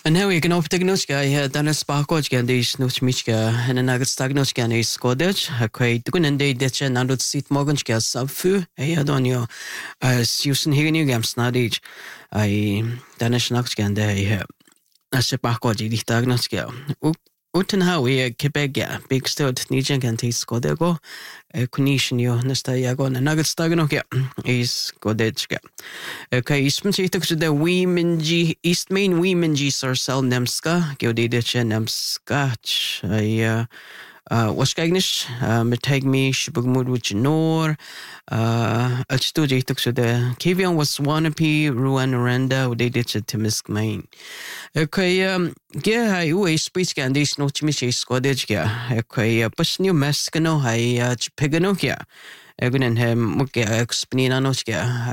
Now you can open the dan sparkoj gan de snuch michka and an agad stagnoch gan is skodech ha quite gunende de chen and sit morganchka subfu I adonio Susan Higgin gam snadich I danish nox gan de as a sparkoj di stagnochka Uten we Quebec big stud nijan gan tis skodego kunishin yo nesta yagon and agad stagnoch is skodechka Okay, ismentitok så det Weemingi East Main Weemingi Sarsel Nemska geodidetje Nemska I waskagnish metagmi shibugmud with nor studitok så det Kivion was Wanapi Ruan Renda udidetje Timisk Main Okay ge hai u speech gan dis no chimichi skodejga Okay pasnyo meskano hai piganokia Egunen hem muke expnina nochga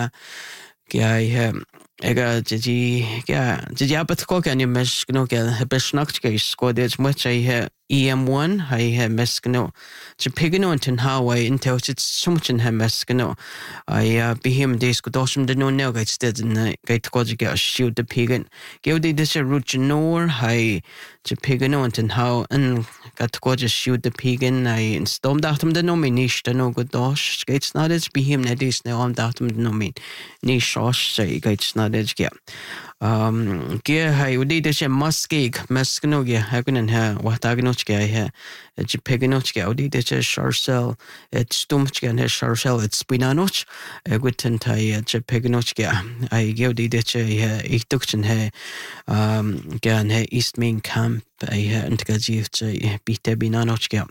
I ega did abat kokan you meskno ga besnaktka skodej much I EM1 I meskno to pigano and how I intel it's so much in hem meskno I be him days go dosum de no now guys did in gate kojiga shoot the pigan give the this root nor I to pigano and how and got to go just shoot the pigan I installed datum the no me niche the no good dosh gates not it's be him that is now on datum no me niche say gates not it's yeah ge hai udi de muskig meskno ge hagunen ha watagnoch ge ha je piganoch ge udi de sharsel et stumch ge sharsel et spinanoch guten tai je piganoch ge I ge udi de ich duction ha gan ha east main camp I ha intgajift bite binanoch ge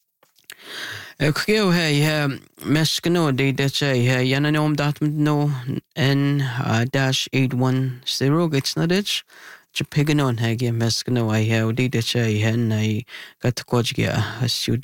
Kyo hey meskano de yananom datum no n dash 810 gets not it Japiganon hagi meskano I have de hen I got to kojga